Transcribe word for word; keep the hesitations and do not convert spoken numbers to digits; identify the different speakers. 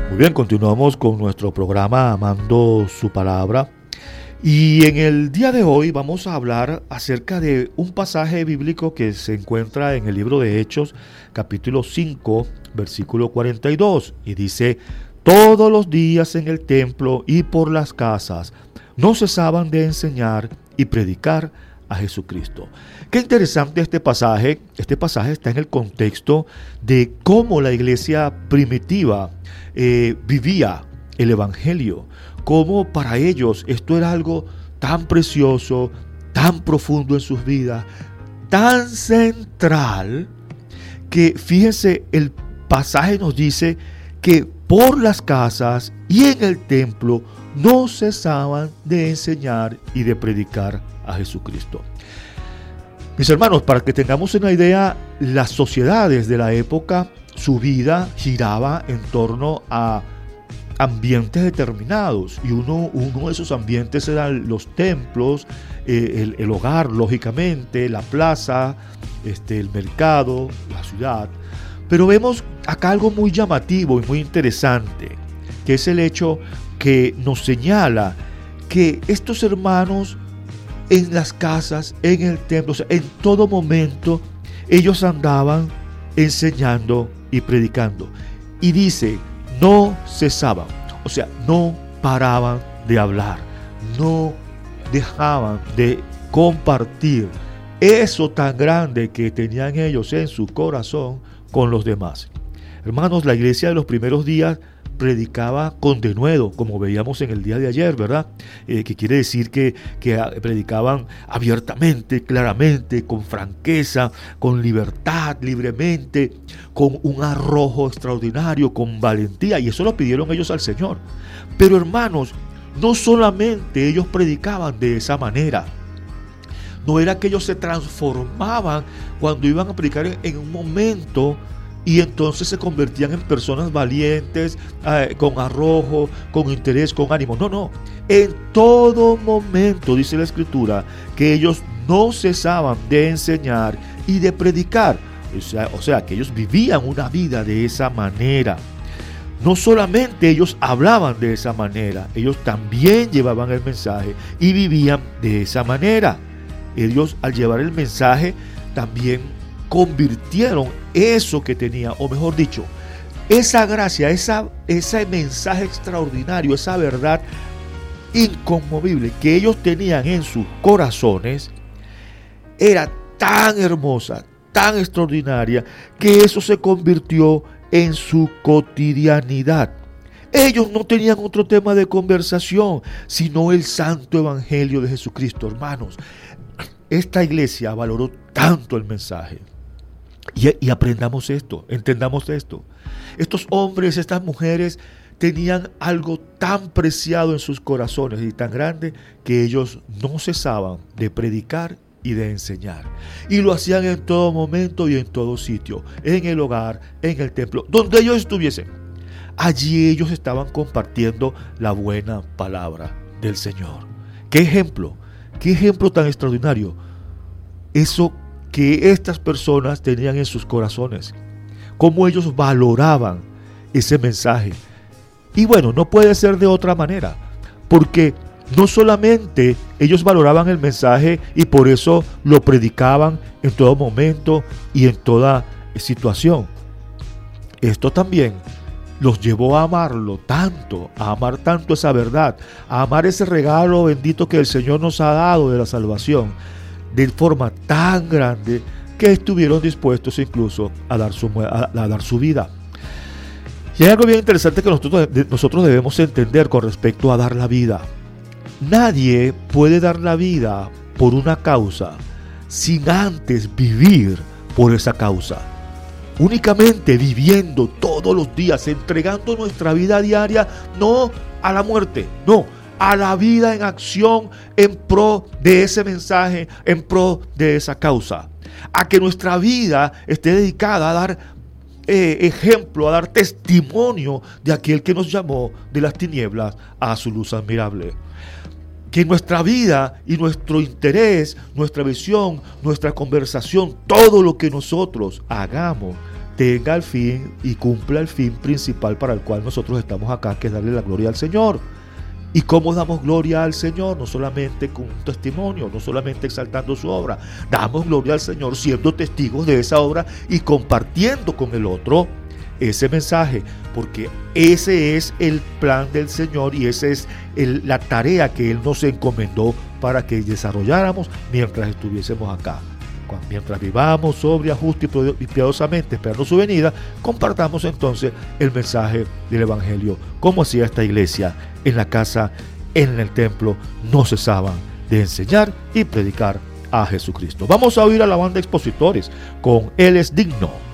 Speaker 1: Muy bien, continuamos con nuestro programa Amando su Palabra. Y en el día de hoy vamos a hablar acerca de un pasaje bíblico que se encuentra en el libro de Hechos, capítulo cinco, versículo cuarenta y dos. Y dice: todos los días en el templo y por las casas no cesaban de enseñar y predicar a Jesucristo. Qué interesante este pasaje. Este pasaje está en el contexto de cómo la iglesia primitiva eh, vivía el evangelio, cómo para ellos esto era algo tan precioso, tan profundo en sus vidas, tan central, que fíjense, el pasaje nos dice que por las casas y en el templo no cesaban de enseñar y de predicar a Jesucristo. Mis hermanos, para que tengamos una idea, las sociedades de la época, su vida giraba en torno a ambientes determinados, y uno, uno de esos ambientes eran los templos, eh, el, el hogar, lógicamente, la plaza, este, el mercado, la ciudad. Pero vemos acá algo muy llamativo y muy interesante, que es el hecho que nos señala que estos hermanos en las casas, en el templo, o sea, en todo momento, ellos andaban enseñando y predicando. Y dice, no cesaban, o sea, no paraban de hablar, no dejaban de compartir eso tan grande que tenían ellos en su corazón con los demás. Hermanos, la iglesia de los primeros días predicaba con denuedo, como veíamos en el día de ayer, ¿verdad? Eh, que quiere decir que, que predicaban abiertamente, claramente, con franqueza, con libertad, libremente, con un arrojo extraordinario, con valentía, y eso lo pidieron ellos al Señor. Pero hermanos, no solamente ellos predicaban de esa manera, no era que ellos se transformaban cuando iban a predicar en, en un momento, y entonces se convertían en personas valientes, eh, con arrojo, con interés, con ánimo. No, no. En todo momento, dice la Escritura, que ellos no cesaban de enseñar y de predicar. O sea, o sea, que ellos vivían una vida de esa manera. No solamente ellos hablaban de esa manera, ellos también llevaban el mensaje y vivían de esa manera. Ellos, al llevar el mensaje, también convirtieron eso que tenía, o mejor dicho, esa gracia, esa, ese mensaje extraordinario, esa verdad inconmovible que ellos tenían en sus corazones, era tan hermosa, tan extraordinaria, que eso se convirtió en su cotidianidad. Ellos no tenían otro tema de conversación, sino el santo evangelio de Jesucristo. Hermanos, esta iglesia valoró tanto el mensaje. Y, y aprendamos esto, entendamos esto. Estos hombres, estas mujeres tenían algo tan preciado en sus corazones y tan grande, que ellos no cesaban de predicar y de enseñar. Y lo hacían en todo momento y en todo sitio, en el hogar, en el templo, donde ellos estuviesen. Allí ellos estaban compartiendo la buena palabra del Señor. ¡Qué ejemplo! ¡Qué ejemplo tan extraordinario! Eso que estas personas tenían en sus corazones, cómo ellos valoraban ese mensaje. Y bueno, no puede ser de otra manera, porque no solamente ellos valoraban el mensaje y por eso lo predicaban en todo momento y en toda situación. Esto también los llevó a amarlo tanto, a amar tanto esa verdad, a amar ese regalo bendito que el Señor nos ha dado de la salvación, de forma tan grande que estuvieron dispuestos incluso a dar su, a, a dar su vida. Y hay algo bien interesante que nosotros, nosotros debemos entender con respecto a dar la vida. Nadie puede dar la vida por una causa sin antes vivir por esa causa. Únicamente viviendo todos los días, entregando nuestra vida diaria, no a la muerte, no, a la vida en acción en pro de ese mensaje, en pro de esa causa. A que nuestra vida esté dedicada a dar eh, ejemplo, a dar testimonio de aquel que nos llamó de las tinieblas a su luz admirable. Que nuestra vida y nuestro interés, nuestra visión, nuestra conversación, todo lo que nosotros hagamos, tenga el fin y cumpla el fin principal para el cual nosotros estamos acá, que es darle la gloria al Señor. ¿Y cómo damos gloria al Señor? No solamente con un testimonio, no solamente exaltando su obra. Damos gloria al Señor siendo testigos de esa obra y compartiendo con el otro ese mensaje, porque ese es el plan del Señor y esa es el, la tarea que Él nos encomendó para que desarrolláramos mientras estuviésemos acá. Mientras vivamos sobria, justa y piadosamente esperando su venida, compartamos entonces el mensaje del Evangelio, como hacía esta iglesia en la casa, en el templo. No cesaban de enseñar y predicar a Jesucristo. Vamos a oír a la banda Expositores con Él es digno.